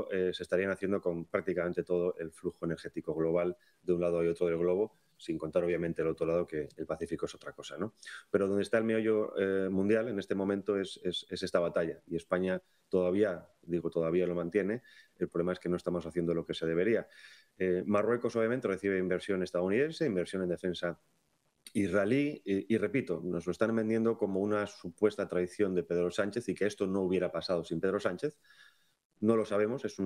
se estarían haciendo con prácticamente todo el flujo energético global de un lado y otro del globo, sin contar obviamente el otro lado, que el Pacífico es otra cosa, ¿no? Pero donde está el meollo mundial en este momento es esta batalla, y España todavía lo mantiene. El problema es que no estamos haciendo lo que se debería. Marruecos obviamente recibe inversión estadounidense, inversión en defensa israelí, y repito, nos lo están vendiendo como una supuesta traición de Pedro Sánchez y que esto no hubiera pasado sin Pedro Sánchez. No lo sabemos, es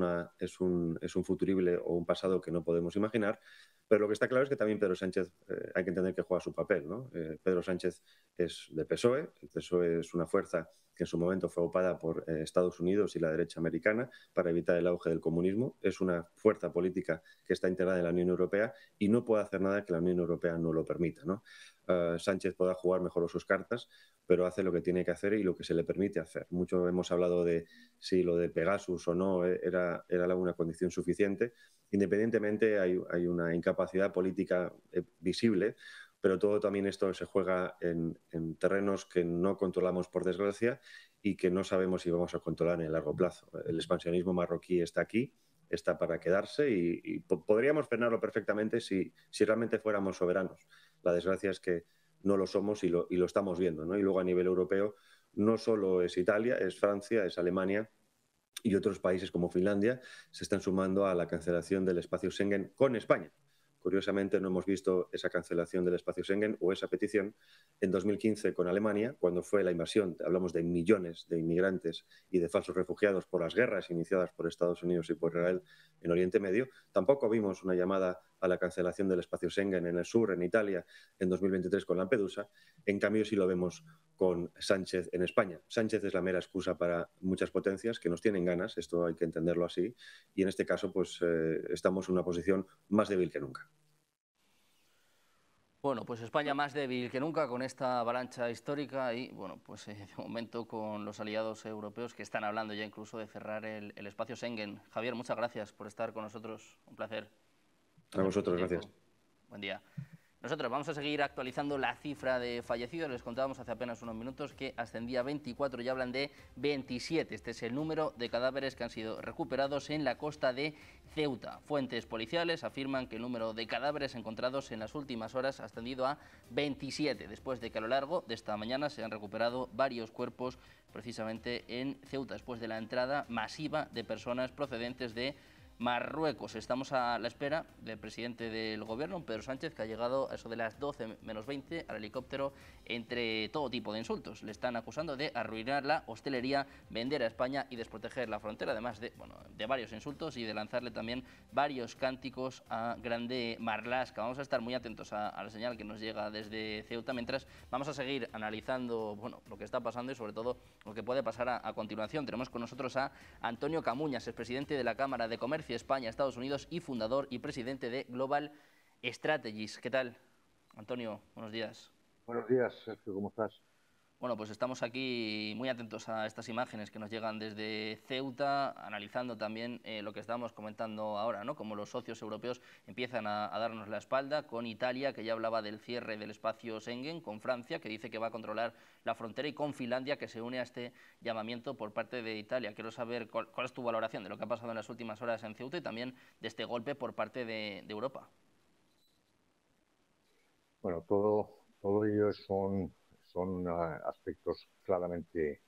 un futurible o un pasado que no podemos imaginar, pero lo que está claro es que también Pedro Sánchez hay que entender que juega su papel, ¿no? Pedro Sánchez es de PSOE, el PSOE es una fuerza que en su momento fue ocupada por Estados Unidos y la derecha americana para evitar el auge del comunismo, es una fuerza política que está integrada en la Unión Europea y no puede hacer nada que la Unión Europea no lo permita, ¿no? Sánchez pueda jugar mejor sus cartas, pero hace lo que tiene que hacer y lo que se le permite hacer. Mucho hemos hablado de si lo de Pegasus o no era una condición suficiente. Independientemente, hay una incapacidad política visible, pero todo también esto se juega en terrenos que no controlamos, por desgracia, y que no sabemos si vamos a controlar en el largo plazo. El expansionismo marroquí está aquí, está para quedarse, y podríamos frenarlo perfectamente si realmente fuéramos soberanos. La desgracia es que no lo somos y lo estamos viendo, ¿no? Y luego a nivel europeo no solo es Italia, es Francia, es Alemania, y otros países como Finlandia se están sumando a la cancelación del espacio Schengen con España. Curiosamente, no hemos visto esa cancelación del espacio Schengen o esa petición en 2015 con Alemania, cuando fue la invasión. Hablamos de millones de inmigrantes y de falsos refugiados por las guerras iniciadas por Estados Unidos y por Israel en Oriente Medio. Tampoco vimos una llamada a la cancelación del espacio Schengen en el sur, en Italia, en 2023 con Lampedusa. En cambio, sí lo vemos con Sánchez en España. Sánchez es la mera excusa para muchas potencias que nos tienen ganas, esto hay que entenderlo así, y en este caso pues estamos en una posición más débil que nunca. Bueno, pues España más débil que nunca con esta avalancha histórica y, bueno, pues de momento con los aliados europeos que están hablando ya incluso de cerrar el espacio Schengen. Javier, muchas gracias por estar con nosotros. Un placer. A vosotros, gracias. Buen día. Nosotros vamos a seguir actualizando la cifra de fallecidos. Les contábamos hace apenas unos minutos que ascendía a 24 y hablan de 27. Este es el número de cadáveres que han sido recuperados en la costa de Ceuta. Fuentes policiales afirman que el número de cadáveres encontrados en las últimas horas ha ascendido a 27, después de que a lo largo de esta mañana se han recuperado varios cuerpos precisamente en Ceuta, después de la entrada masiva de personas procedentes de Marruecos. Estamos a la espera del presidente del gobierno, Pedro Sánchez, que ha llegado a eso de las 12 menos 20 al helicóptero entre todo tipo de insultos. Le están acusando de arruinar la hostelería, vender a España y desproteger la frontera, además de varios insultos y de lanzarle también varios cánticos a Grande Marlaska. Vamos a estar muy atentos a la señal que nos llega desde Ceuta, mientras vamos a seguir analizando lo que está pasando y sobre todo lo que puede pasar a continuación. Tenemos con nosotros a Antonio Camuñas, es presidente de la Cámara de Comercio España, Estados Unidos y fundador y presidente de Global Strategies. ¿Qué tal, Antonio? Buenos días. Buenos días, Sergio, ¿cómo estás? Bueno, pues estamos aquí muy atentos a estas imágenes que nos llegan desde Ceuta, analizando también lo que estábamos comentando ahora, ¿no? Como los socios europeos empiezan a darnos la espalda, con Italia, que ya hablaba del cierre del espacio Schengen, con Francia, que dice que va a controlar la frontera, y con Finlandia, que se une a este llamamiento por parte de Italia. Quiero saber cuál es tu valoración de lo que ha pasado en las últimas horas en Ceuta y también de este golpe por parte de Europa. Bueno, todo ello son aspectos claramente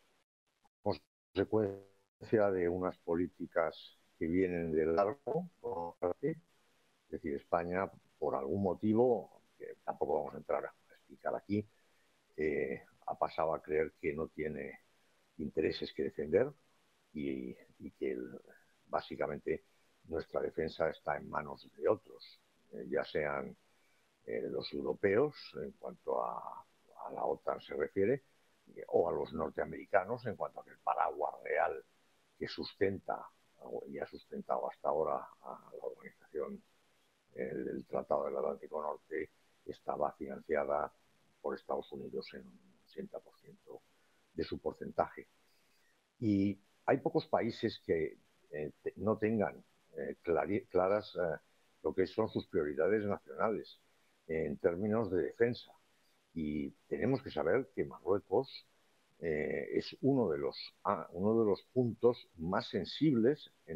consecuencia de unas políticas que vienen de largo, es decir, España, por algún motivo, que tampoco vamos a entrar a explicar aquí, ha pasado a creer que no tiene intereses que defender y que básicamente nuestra defensa está en manos de otros, ya sean los europeos en cuanto a la OTAN se refiere, o a los norteamericanos en cuanto a que el paraguas real que sustenta y ha sustentado hasta ahora a la organización del Tratado del Atlántico Norte estaba financiada por Estados Unidos en un 80% de su porcentaje. Y hay pocos países que no tengan claras lo que son sus prioridades nacionales en términos de defensa. Y tenemos que saber que Marruecos es uno de los puntos más sensibles en